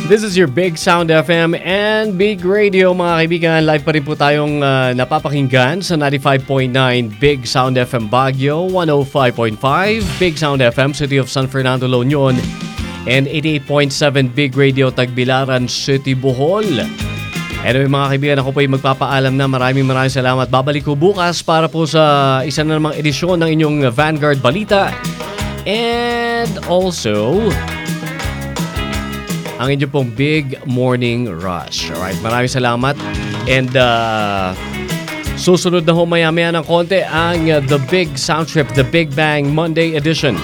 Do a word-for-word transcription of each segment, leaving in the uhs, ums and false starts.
This is your Big Sound F M and Big Radio, mga kaibigan. Live pa rin po tayong uh, napapakinggan sa ninety-five point nine Big Sound F M Baguio, one oh five point five Big Sound F M City of San Fernando, La Union, and eighty-eight point seven Big Radio Tagbilaran City, Bohol. Anyway, mga kaibigan, ako po ay magpapaalam na maraming maraming salamat. Babalik ko bukas para po sa isa na namang edisyon ng inyong Vanguard Balita. And also, ang inyong pong Big Morning Rush. Alright, maraming salamat. And uh, susunod na ho maya-maya ng konti ang uh, The Big Sound Trip, The Big Bang Monday Edition.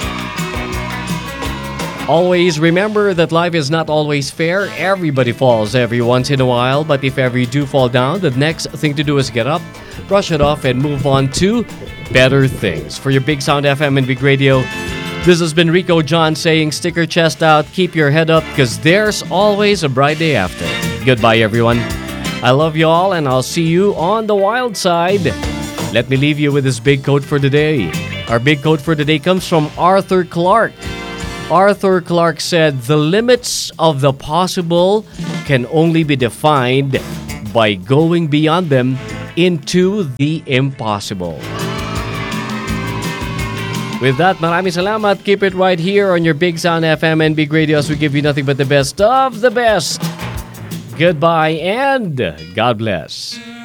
Always remember that life is not always fair. Everybody falls every once in a while. But if ever you do fall down, the next thing to do is get up, brush it off, and move on to better things. For your Big Sound F M and Big Radio, this has been Rico John saying, stick your chest out, keep your head up, because there's always a bright day after. Goodbye, everyone. I love you all, and I'll see you on the wild side. Let me leave you with this big quote for the day. Our big quote for the day comes from Arthur Clarke. Arthur Clarke said, the limits of the possible can only be defined by going beyond them into the impossible. With that, maraming salamat. Keep it right here on your Big Sound F M and Big Radio as we give you nothing but the best of the best. Goodbye and God bless.